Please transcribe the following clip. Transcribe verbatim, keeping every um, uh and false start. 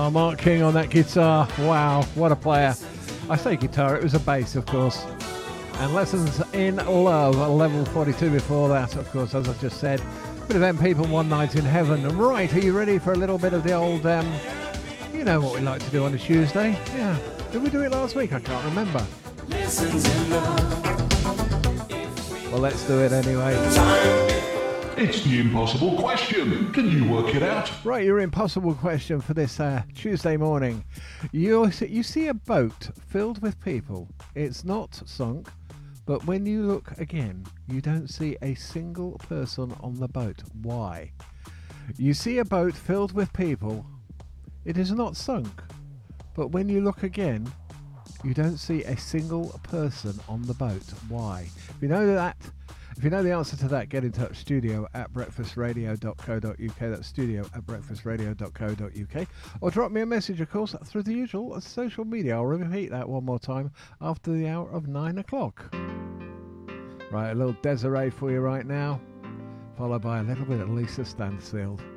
Oh, Mark King on that guitar. Wow, what a player. I say guitar, it was a bass, of course. And Lessons in Love, level forty-two before that, of course, as I just said. Bit of M People, One Night in Heaven. Right, are you ready for a little bit of the old, um, you know what we like to do on a Tuesday? Yeah. Did we do it last week? I can't remember. Lessons in Love. Well, let's do it anyway. It's the impossible question. Can you work it out? Right, your impossible question for this uh, Tuesday morning. You you see a boat filled with people. It's not sunk, but when you look again, you don't see a single person on the boat. Why? You see a boat filled with people. It is not sunk, but when you look again, you don't see a single person on the boat. Why? If you know that, if you know the answer to that, get in touch. Studio at breakfast radio dot co dot uk. That's studio at breakfast radio dot co dot uk. Or drop me a message, of course, through the usual social media. I'll repeat that one more time after the hour of nine o'clock. Right, a little Desiree for you right now, followed by a little bit of Lisa Stansfield.